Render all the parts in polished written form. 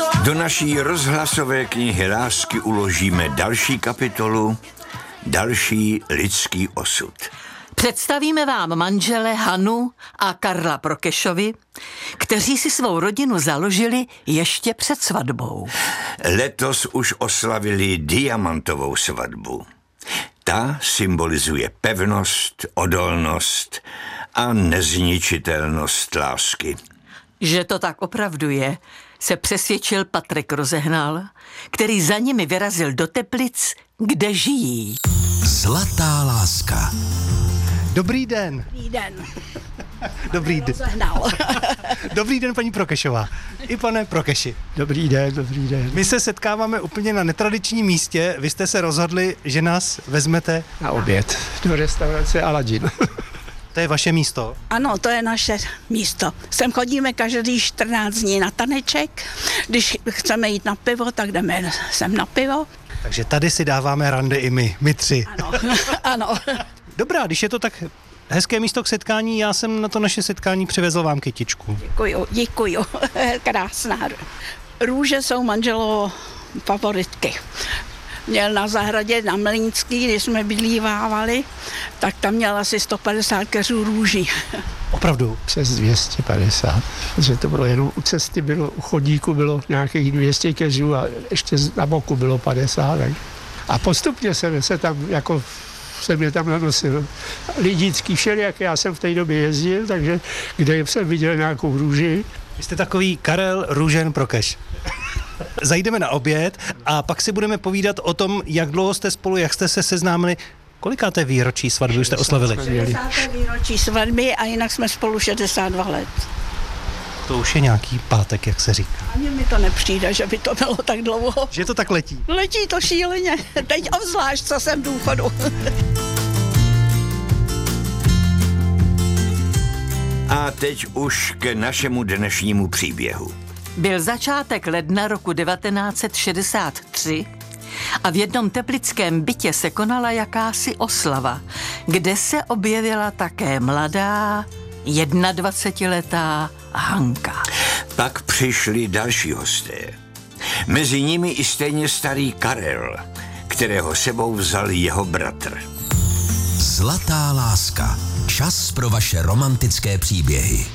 Do naší rozhlasové knihy lásky uložíme další kapitolu, další lidský osud. Představíme vám manžele Hanu a Karla Prokešovi, kteří si svou rodinu založili ještě před svatbou. Letos už oslavili diamantovou svatbu. Ta symbolizuje pevnost, odolnost a nezničitelnost lásky. Že to tak opravdu je, se přesvědčil Patrik Rozehnal, který za nimi vyrazil do Teplic, kde žijí. Zlatá láska. Dobrý den. Dobrý den. Dobrý den. Dobrý den, paní Prokešová. I pane Prokeši. Dobrý den, dobrý den. My se setkáváme úplně na netradičním místě. Vy jste se rozhodli, že nás vezmete Na oběd do restaurace Aladin. To je vaše místo. Ano, to je naše místo. Sem chodíme každý 14 dní na taneček. Když chceme jít na pivo, tak jdeme sem na pivo. Takže tady si dáváme rande i my tři. Ano, ano. Dobrá, když je to tak hezké místo k setkání, já jsem na to naše setkání přivezl vám kytičku. Děkuju. Krásná. Růže jsou manželovo favoritky. Měl na zahradě na Mlýnský, když jsme bydlívávali, tak tam měl asi 150 keřů růží. Opravdu? Přes 250. Protože to bylo jenom u cesty, u chodníku bylo nějakých 200 keřů a ještě na boku bylo 50. Tak. A postupně jsem je tam nanosil. Lidícký všelijak, já jsem v té době jezdil, takže kde jsem viděl nějakou růži. Vy jste takový Karel Růžen Prokeš. Zajdeme na oběd a pak si budeme povídat o tom, jak dlouho jste spolu, jak jste se seznámili. Kolikáté výročí svatby už jste oslavili? 60. výročí svatby a jinak jsme spolu 62 let. To už je nějaký pátek, jak se říká. Ani mi to nepřijde, že by to bylo tak dlouho. Že to tak letí? Letí to šíleně. Teď obzvlášť, co jsem v důchodu. A teď už k našemu dnešnímu příběhu. Byl začátek ledna roku 1963 a v jednom teplickém bytě se konala jakási oslava, kde se objevila také mladá 21letá Hanka. Pak přišli další hosté. Mezi nimi i stejně starý Karel, kterého sebou vzal jeho bratr. Zlatá láska. Čas pro vaše romantické příběhy.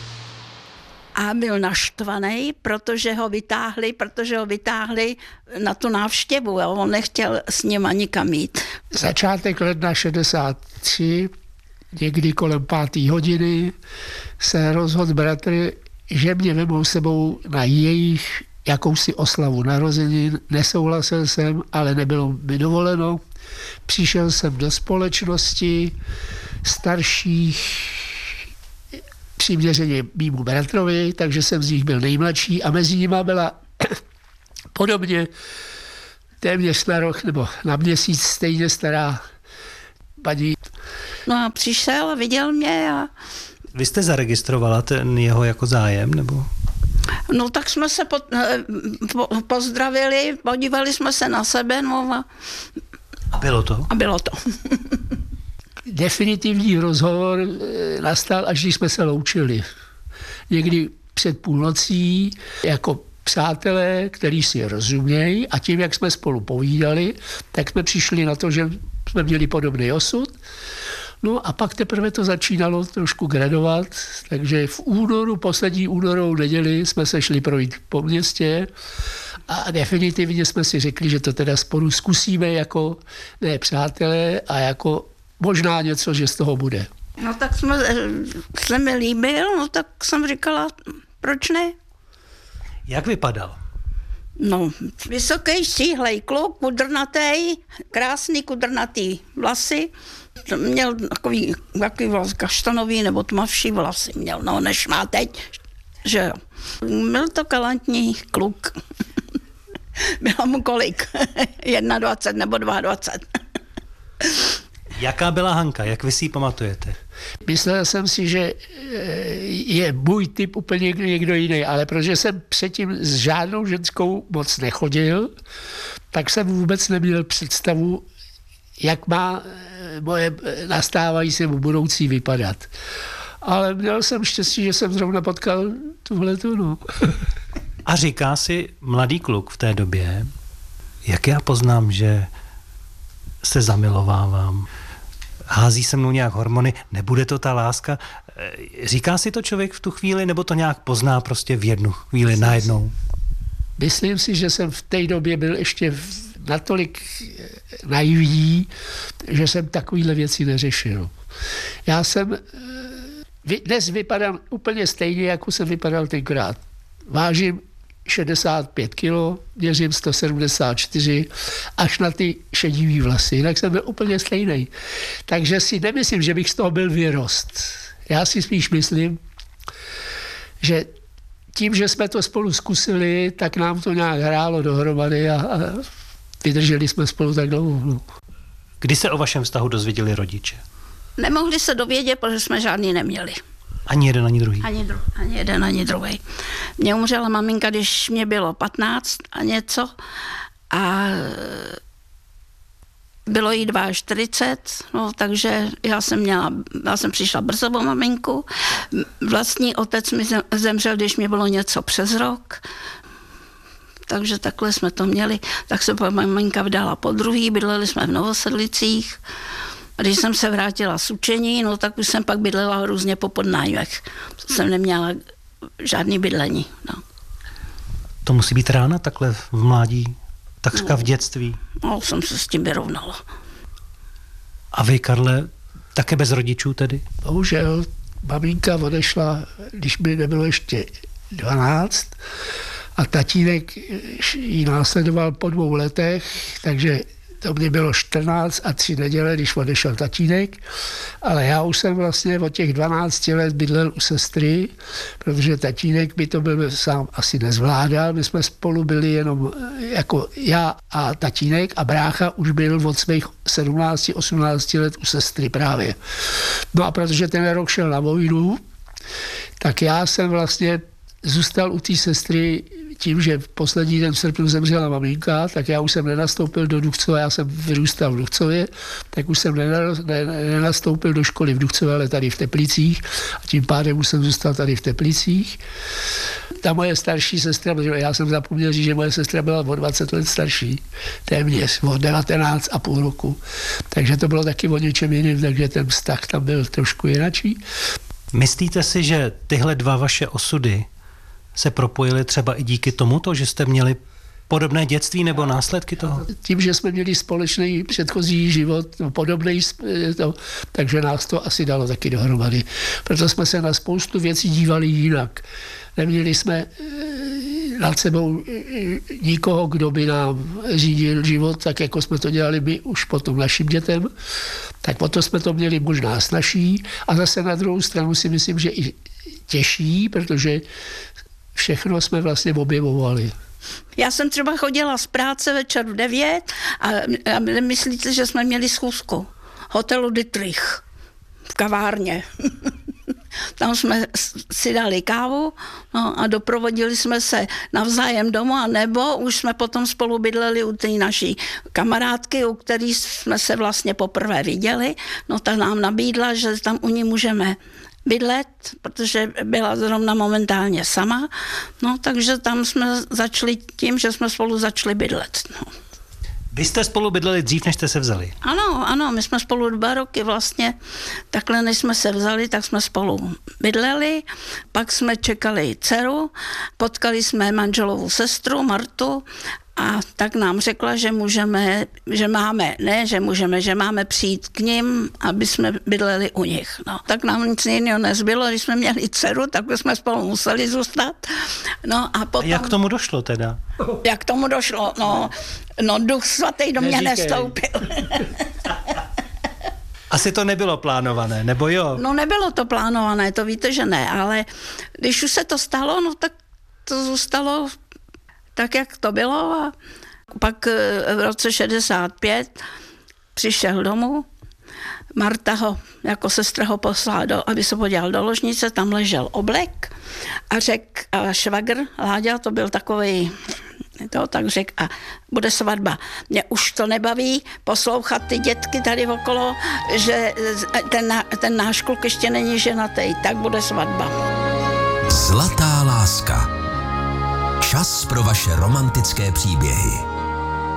A byl naštvaný, protože ho vytáhli na tu návštěvu a on nechtěl s nima nikam jít. Začátek ledna 63, někdy kolem 5. hodiny, se rozhodl bratr, že mě vemou sebou na jejich jakousi oslavu narozenin. Nesouhlasil jsem, ale nebylo mi dovoleno. Přišel jsem do společnosti starších přiměřeně mýmu bratrovi, takže jsem z nich byl nejmladší a mezi nimi byla podobně téměř na rok nebo na měsíc stejně stará paní. No a přišel a viděl mě a... Vy jste zaregistrovala ten jeho jako zájem, nebo? No tak jsme se pozdravili, podívali jsme se na sebe, no A bylo to? a bylo to. Definitivní rozhovor nastal, až když jsme se loučili. Někdy před půlnocí jako přátelé, kteří si rozumějí a tím, jak jsme spolu povídali, tak jsme přišli na to, že jsme měli podobný osud. No a pak teprve to začínalo trošku gradovat, takže v únoru, poslední únorovou neděli jsme se šli projít po městě a definitivně jsme si řekli, že to teda spolu zkusíme jako ne přátelé a jako možná něco, že z toho bude. No tak se mi líbil, no tak jsem říkala, proč ne? Jak vypadal? No, vysoký, štíhlej kluk, kudrnatý, krásný kudrnatý vlasy. Měl takový kaštanový nebo tmavší vlasy měl, no než má teď, že jo. Byl to galantní kluk. Bylo mu kolik? 21 nebo 22. Jaká byla Hanka, jak vy si ji pamatujete? Myslel jsem si, že je můj typ úplně někdo jiný, ale protože jsem předtím s žádnou ženskou moc nechodil, tak jsem vůbec neměl představu, jak má moje nastávající nebo budoucí vypadat. Ale měl jsem štěstí, že jsem zrovna potkal tuhletu, no. A říká si mladý kluk v té době, jak já poznám, že se zamilovávám, hází se mnou nějak hormony, nebude to ta láska. Říká si to člověk v tu chvíli, nebo to nějak pozná prostě v jednu chvíli, najednou? Myslím si, že jsem v té době byl ještě natolik naivní, že jsem takovýhle věci neřešil. Já jsem dnes vypadám úplně stejně, jako jsem vypadal tenkrát. Vážím 65 kilo, měřím 174 až na ty šedivý vlasy, jinak jsem byl úplně stejný. Takže si nemyslím, že bych z toho byl vyrost. Já si spíš myslím, že tím, že jsme to spolu zkusili, tak nám to nějak hrálo dohromady a vydrželi jsme spolu tak dlouho. Kdy se o vašem vztahu dozvěděli rodiče? Nemohli se dovědět, protože jsme žádný neměli. Ani jeden, ani druhý? Ani jeden, ani druhý. Mně umřela maminka, když mě bylo 15 a něco a bylo jí 42, no, takže já jsem přišla brzo o maminku. Vlastní otec mi zemřel, když mě bylo něco přes rok. Takže takhle jsme to měli. Tak se maminka vdala po druhý, bydleli jsme v Novosedlicích. A když jsem se vrátila z učení, no tak už jsem pak bydlela různě po podnájmech. Jsem neměla žádný bydlení. No. To musí být rána takhle v mládí, takřka v dětství. No, jsem se s tím vyrovnala. A vy, Karle, také bez rodičů tedy? Bohužel, maminka odešla, když mi nebylo ještě 12 a tatínek ji následoval po 2 letech, takže to mě bylo 14 a 3 neděle, když odešel tatínek, ale já už jsem vlastně od těch 12 let bydlel u sestry, protože tatínek by to byl sám asi nezvládal, my jsme spolu byli jenom jako já a tatínek a brácha už byl od svých 17-18 let u sestry právě. No a protože ten rok šel na vojnu, tak já jsem vlastně zůstal u té sestry tím, že v poslední den v srpnu zemřela maminka, tak já už jsem nenastoupil do Duchcova, já jsem vyrůstal v Duchcově, tak už jsem nenastoupil do školy v Duchcově, ale tady v Teplicích a tím pádem už jsem zůstal tady v Teplicích. Ta moje starší sestra, protože já jsem zapomněl říct, že moje sestra byla o 20 let starší, téměř, o 19,5 roku. Takže to bylo taky o něčem jiným, takže ten vztah tam byl trošku jinačí. Myslíte si, že tyhle dva vaše osudy se propojily třeba i díky tomuto, že jste měli podobné dětství nebo následky toho? Tím, že jsme měli společný předchozí život, podobný, takže nás to asi dalo taky dohromady. Proto jsme se na spoustu věcí dívali jinak. Neměli jsme nad sebou nikoho, kdo by nám řídil život, tak jako jsme to dělali my už potom našim dětem. Tak o to jsme to měli možná snazší. A zase na druhou stranu si myslím, že i těžší, protože všechno jsme vlastně objevovali. Já jsem třeba chodila z práce večer v 9 a myslíte, že jsme měli schůzku. Hotelu Dietrich v kavárně. Tam jsme si dali kávu, no, a doprovodili jsme se navzájem domů, a nebo už jsme potom spolu bydleli u té naší kamarádky, u který jsme se vlastně poprvé viděli. No ta nám nabídla, že tam u ní můžeme bydlet, protože byla zrovna momentálně sama. No, takže tam jsme začali tím, že jsme spolu začali bydlet. No. Vy jste spolu bydleli dřív, než jste se vzali? Ano, my jsme spolu 2 roky vlastně, takhle než jsme se vzali, tak jsme spolu bydleli, pak jsme čekali dceru, potkali jsme manželovu sestru Martu a tak nám řekla, že máme přijít k nim, aby jsme bydleli u nich. No, tak nám nic jiného nezbylo, když jsme měli dceru, tak jsme spolu museli zůstat. No, a potom... Jak k tomu došlo teda? Jak k tomu došlo? No Duch Svatý do mě nestoupil. Asi to nebylo plánované, nebo jo? No nebylo to plánované, to víte, že ne, ale když už se to stalo, no tak to zůstalo tak, jak to bylo, a pak v roce 65 přišel domů, Marta ho, jako sestra ho poslala, aby se podíval do ložnice, tam ležel oblek a švagr Láďa, to byl takovej, tak řekl, a bude svatba. Mě už to nebaví poslouchat ty dětky tady okolo, že ten náš kluk ještě není ženatý, tak bude svatba. Zlatá láska. Čas pro vaše romantické příběhy.